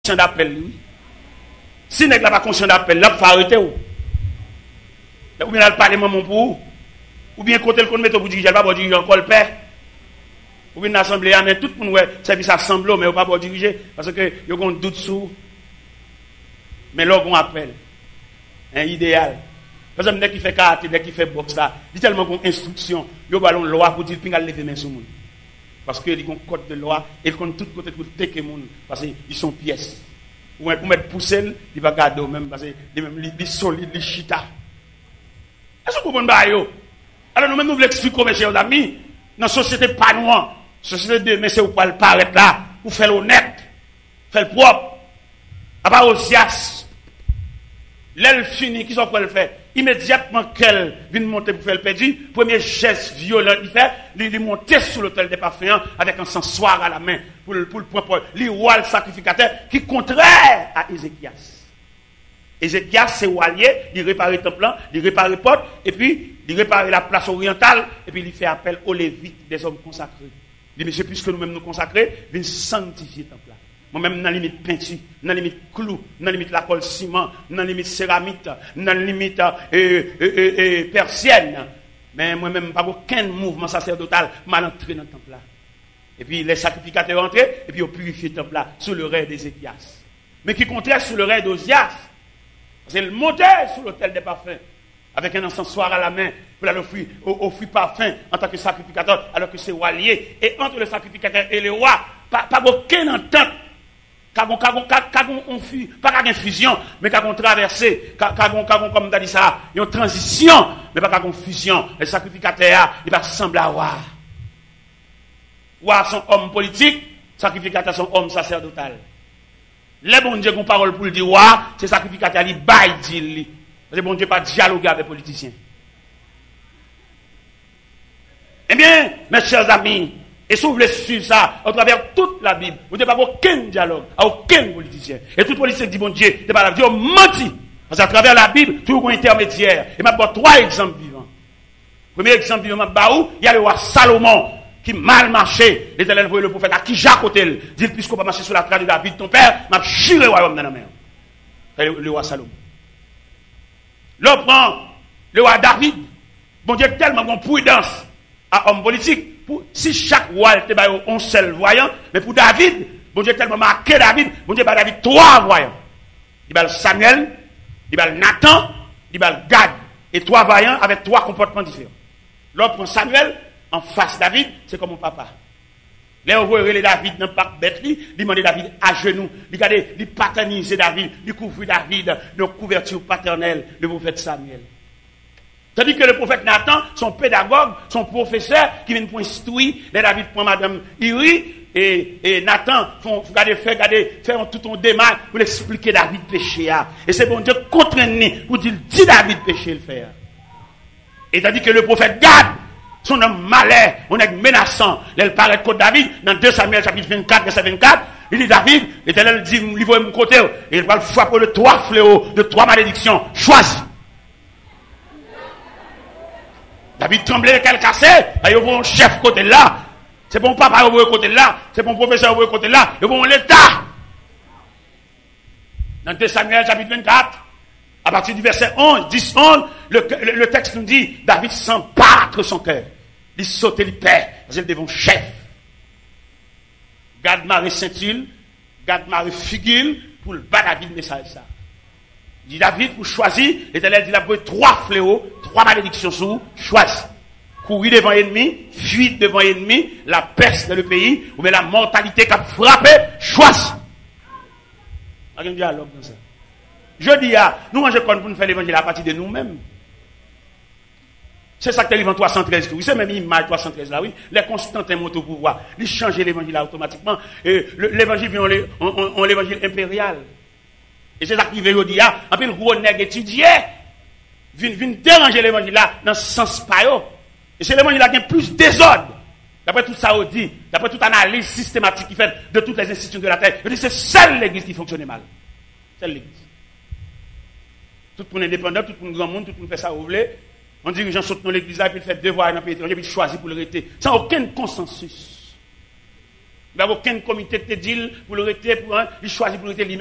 conscient d'appel, lui. Si n'est pas conscient d'appel, là, il faut arrêter. Ou bien, il parle maman pour ou bien, côté le compte méthode pour diriger, il va pas diriger encore le père. Ou bien, l'assemblée, mais tout le monde, service assemblée, mais il va pas diriger, parce que il y a un doute sur. Mais là, on appelle. Un idéal. Par exemple, dès qu'il fait karaté, dès qu'il fait boxe, là, il y a tellement d'instructions, il y a une loi pour dire qu'il a lever main sur le monde. Parce qu'il y a un code de loi, et il compte tout côté pour teker le monde, parce qu'ils sont pièces. Ou pour mettre poussel, il va garder même, parce qu'il est solide, il est chita. Est-ce que vous comprenez? Alors nous-mêmes, nous voulons expliquer, mes chers amis, dans la société pas noire, société de mais c'est où pas le paraître là, pour faire l'honnête, faire le propre, à part au sias. L'elle finit, qui sont quoi le faire? Immédiatement qu'elle vient monter pour faire le perdu, premier geste violent il fait, il monter sur l'autel des parfums avec un sensoir à la main pour le roi le sacrificateur qui est contraire à Ézéchias. Ézéchias c'est walier, il répare le temple, il répare les portes et puis il répare la place orientale et puis il fait appel aux lévites des hommes consacrés. Il dit monsieur puisque nous-mêmes nous consacrer, viens sanctifier le temple. Moi-même, dans la limite peinture, dans la limite clou, dans la limite la colle ciment, dans la limite céramique, dans la limite persienne. Mais moi-même, pas aucun mouvement sacerdotal m'a entré dans le temple là. Et puis les sacrificateurs entrés, et puis ils ont purifié le temple là, sous le règne d'Ézéchias. Mais qui contraire sous le règne d'Osias. C'est le monter sous l'autel des parfums, avec un encensoir à la main, pour offrir parfum en tant que sacrificateur, alors que c'est roi lié. Et entre le sacrificateur et le roi, pas aucune entente. Pas qu'une fusion, mais qu'une traversée, comme tu as dit ça, une transition, mais pas qu'une fusion. Les sacrificateurs, ils va sembler à roi. Roi sont hommes politiques, sacrificateurs sont hommes sacerdotal. Les bons dieux qui ont parole pour le dire roi, c'est sacrificateurs, ils baillent, dit. Les bons dieux pas dialoguer avec les politiciens. Eh bien, mes chers amis, et si vous voulez suivre ça, à travers toute la Bible, vous n'avez pas aucun dialogue, à aucun politicien. Et tout politicien dit, bon Dieu, c'est pas la Dieu, menti. Parce qu'à travers la Bible, tout un intermédiaire. Et m'a donné 3 exemples vivants. Premier exemple vivant, il y a le roi Salomon, qui mal marché. L'Éternel voyait le prophète à qui Jacques Otel. Dit, puisqu'on va marcher sur la trace de David, ton père, m'a chiré le royaume dans la mer. Le roi Salomon. L'autre prend le roi David. Bon Dieu, tellement bon prudence à homme politique. Si chaque roi était un seul voyant, mais pour David, bon Dieu tellement marqué David, bon Dieu David 3 voyants. Il va Samuel, il va Nathan, il va Gad. Et 3 voyants avec 3 comportements différents. L'autre prend Samuel, en face David, c'est comme mon papa. Là, on voit David dans le parc bête, il demande David à genoux, il paternise David, il couvre David de couverture paternelle, le prophète Samuel. Tandis que le prophète Nathan, son pédagogue, son professeur, qui vient pour instruire, les David prend Madame Iri, et Nathan, faire tout un démarche pour expliquer David péché. Et c'est bon Dieu contraint pour dire, dis David péché le faire. Et tandis que le prophète Gad, son homme malais, on est menaçant, il paraît contre David, dans 2 Samuel chapitre 24, verset 24, il dit David, l'Éternel dit, livre mon côté, et il va le frapper de 3 fléaux, de 3 malédictions, choisis. David tremblait, qu'elle cassait, il y a un chef côté là, c'est bon papa côté là, c'est bon professeur côté là, il y a bon l'État. Dans 2 Samuel chapitre 24, à partir du verset 11, 10, 11, le texte nous dit, David sent battre son cœur. Il saute, il perd, parce qu'il est devant chef. Garde Marie Saint-Hil, garde Marie Figil, pour le bas David message ça. Dit David pour choisir, l'Éternel dit il a pris 3 fléaux, 3 malédictions sous, choisis. Courir devant l'ennemi, fuir devant l'ennemi, la peste dans le pays, ou bien la mortalité qui a frappé, choisis. Il y a un dialogue dans ça. Je dis, nous, je compte pour nous faire l'évangile à partir de nous-mêmes. C'est ça que tu as 313. Oui, c'est même l'image 313 là, oui. Les Constantins montent au pouvoir. Ils changent l'évangile automatiquement. Et l'évangile vient en l'évangile impérial. Et c'est ça qui veut dire, en plus, le gros nègre étudié, vient déranger l'évangile là, dans ce sens pas. Et c'est l'évangile là qui a plus désordre. D'après tout ça, on dit, d'après toute analyse systématique qui fait de toutes les institutions de la terre, on dit c'est seule l'église qui fonctionne mal. Seule l'église. Tout le monde indépendant, tout le monde grand monde, tout le monde fait ça, vous voulez. On dirigeant saute dans l'église là, puis il fait devoir dans le pays étranger, puis il choisit pour le rester. Sans aucun consensus. Il n'y a aucun comité qui te dit pour le rester, il choisit pour le rester lui-même.